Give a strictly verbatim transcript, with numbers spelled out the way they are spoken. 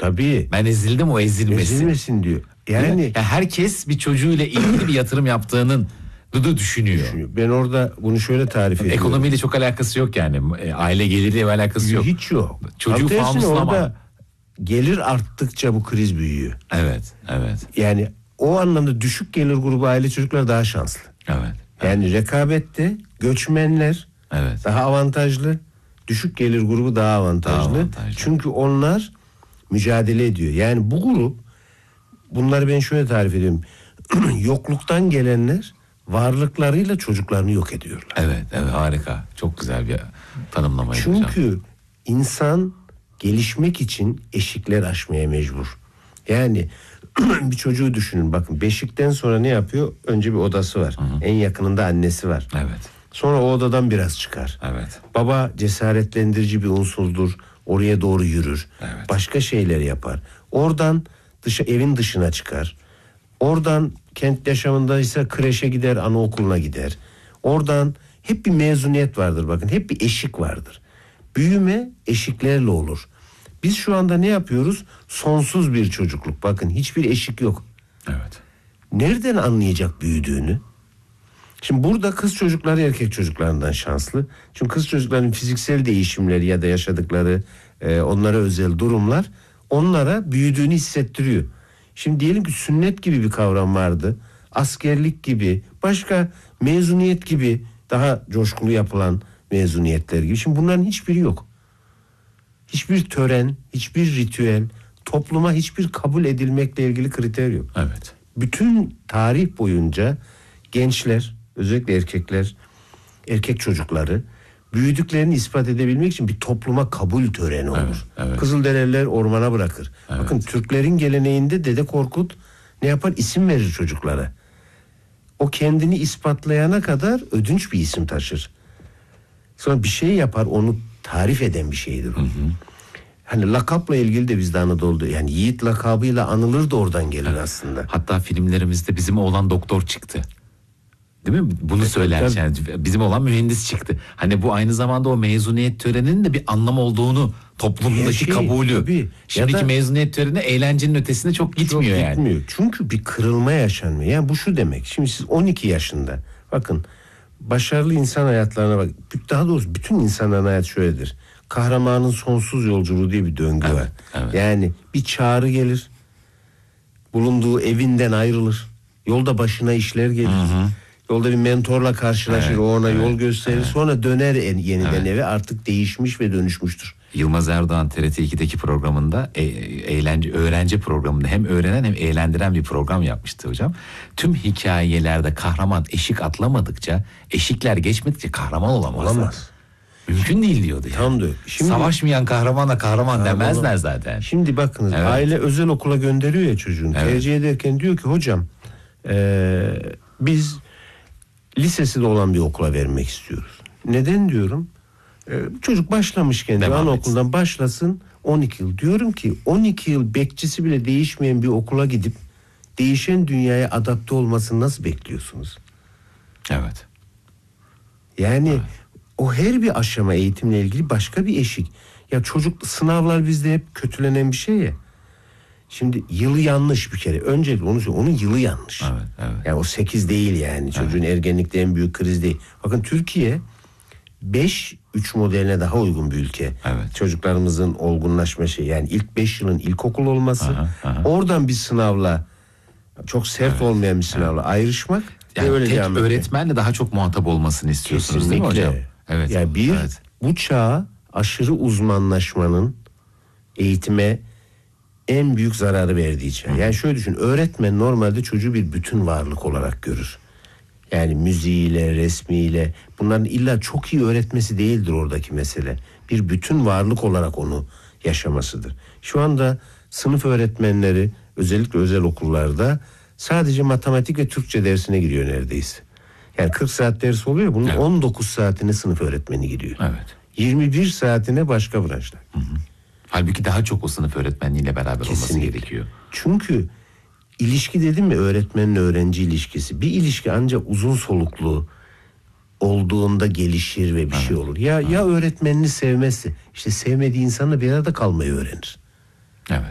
Tabii. Ben ezildim, o ezilmesin. Ezilmesin diyor. Yani ya herkes bir çocuğuyla ilgili bir yatırım yaptığının da düşünüyor. düşünüyor. Ben orada bunu şöyle tarif ediyorum. Ekonomiyle çok alakası yok yani. Aile geliriyle alakası yok. Hiç yok. Çocuğu fanuslama. Orada gelir arttıkça bu kriz büyüyor. Evet, evet. Yani o anlamda düşük gelir grubu aile çocuklar daha şanslı. Evet. Yani evet. Rekabette göçmenler evet. daha avantajlı. Düşük gelir grubu daha avantajlı. Daha avantajlı. Çünkü onlar mücadele ediyor. Yani bu grup, bunları ben şöyle tarif ediyorum. Yokluktan gelenler varlıklarıyla çocuklarını yok ediyorlar. Evet, evet, harika. Çok güzel bir tanımlamaydı hocam. hocam. Çünkü insan gelişmek için eşikler aşmaya mecbur. Yani bir çocuğu düşünün, bakın beşikten sonra ne yapıyor? Önce bir odası var. Hı hı. En yakınında annesi var. Evet. Sonra o odadan biraz çıkar. Evet. Baba cesaretlendirici bir unsurdur. Oraya doğru yürür. Evet. Başka şeyler yapar. Oradan dışa, evin dışına çıkar. Oradan kent yaşamındaysa kreşe gider, anaokuluna gider. Oradan hep bir mezuniyet vardır bakın. Hep bir eşik vardır. Büyüme eşiklerle olur. Biz şu anda ne yapıyoruz? Sonsuz bir çocukluk. Bakın hiçbir eşik yok. Evet. Nereden anlayacak büyüdüğünü? Şimdi burada kız çocukları erkek çocuklarından şanslı. Çünkü kız çocukların fiziksel değişimleri ya da yaşadıkları e, onlara özel durumlar onlara büyüdüğünü hissettiriyor. Şimdi diyelim ki sünnet gibi bir kavram vardı. Askerlik gibi, başka mezuniyet gibi daha coşkulu yapılan mezuniyetler gibi. Şimdi bunların hiçbiri yok. Hiçbir tören, hiçbir ritüel, topluma hiçbir kabul edilmekle ilgili kriter yok. Evet. Bütün tarih boyunca gençler, özellikle erkekler, erkek çocukları büyüdüklerini ispat edebilmek için bir topluma kabul töreni olur. Evet, evet. Kızılderililer ormana bırakır. Evet. Bakın Türklerin geleneğinde Dede Korkut ne yapar? İsim verir çocuklara. O kendini ispatlayana kadar ödünç bir isim taşır. Sonra bir şey yapar, onu tarif eden bir şeydir o. Hı hı. Hani lakapla ilgili de bizde Anadolu'da, yani yiğit lakabıyla anılır da oradan gelir evet. aslında. Hatta filmlerimizde bizim oğlan doktor çıktı. Değil mi? Bunu evet, söyler yani, bizim olan mühendis çıktı. Hani bu aynı zamanda o mezuniyet töreninin de bir anlam olduğunu, toplumdaki şey, kabulü. Tabii. Şimdiki da, mezuniyet töreni eğlencenin ötesine çok gitmiyor çok yani. Gitmiyor. Çünkü bir kırılma yaşanmıyor. Yani bu şu demek. Şimdi siz on iki yaşında, bakın başarılı insan hayatlarına bak. Daha doğrusu bütün insanların hayatı şöyledir. Kahramanın sonsuz yolculuğu diye bir döngü evet, var. Evet. Yani bir çağrı gelir. Bulunduğu evinden ayrılır. Yolda başına işler gelir. Hı hı. Yolda bir mentorla karşılaşır, evet, o ona evet, yol gösterir. Evet. Sonra döner en, yeniden evet. eve, artık değişmiş ve dönüşmüştür. Yılmaz Erdoğan T R T ikideki programında e, eğlence öğrenci programında hem öğrenen hem eğlendiren bir program yapmıştı hocam. Tüm hikayelerde kahraman eşik atlamadıkça, eşikler geçmedikçe kahraman olamaz. Olamaz. Mümkün değil diyordu yani. Tam da. Şimdi, savaşmayan kahramana kahraman ha, demezler olamaz. Zaten. Şimdi bakınız evet. aile özel okula gönderiyor ya çocuğunu. Evet. Tercih ederken diyor ki hocam ee, biz lisesi de olan bir okula vermek istiyoruz. Neden diyorum? Ee, çocuk başlamışken diyor, anaokulundan başlasın on iki yıl. Diyorum ki on iki yıl bekçisi bile değişmeyen bir okula gidip değişen dünyaya adapte olmasını nasıl bekliyorsunuz? Evet. Yani evet. o her bir aşama eğitimle ilgili başka bir eşik. Ya çocuk sınavlar bizde hep kötülenen bir şey ya. Şimdi yılı yanlış bir kere. Öncelikle onu söyleyeyim. Onun yılı yanlış. Evet, evet. Yani o sekiz değil yani. Çocuğun evet. ergenlikte en büyük kriz değil. Bakın Türkiye beş üç modeline daha uygun bir ülke. Evet. Çocuklarımızın olgunlaşma şeyi. Yani ilk beş yılın ilkokul olması. Aha, aha. Oradan bir sınavla, çok sert evet. olmayan bir sınavla evet. ayrışmak. Yani öyle tek öğretmenle daha çok muhatap olmasını istiyorsunuz. Kesinlikle. Değil mi hocam? Evet. Yani bir evet. bu çağa aşırı uzmanlaşmanın eğitime en büyük zararı verdiği için. Yani şöyle düşün, öğretmen normalde çocuğu bir bütün varlık olarak görür. Yani müziğiyle, resmiyle, bunların illa çok iyi öğretmesi değildir oradaki mesele. Bir bütün varlık olarak onu yaşamasıdır. Şu anda sınıf öğretmenleri özellikle özel okullarda sadece matematik ve Türkçe dersine giriyor neredeyse. Yani kırk saat ders oluyor, bunun evet. on dokuz saatine sınıf öğretmeni giriyor. Evet. yirmi bir saatine başka branşlar. Hı hı. Halbuki daha çok o sınıf öğretmenliğiyle beraber Kesinlikle. olması gerekiyor. Çünkü ilişki dedim mi, öğretmenle öğrenci ilişkisi. Bir ilişki ancak uzun soluklu olduğunda gelişir ve bir evet. şey olur. Ya evet. ya öğretmenini sevmezse, işte sevmediği insanla bir arada kalmayı öğrenir. Evet.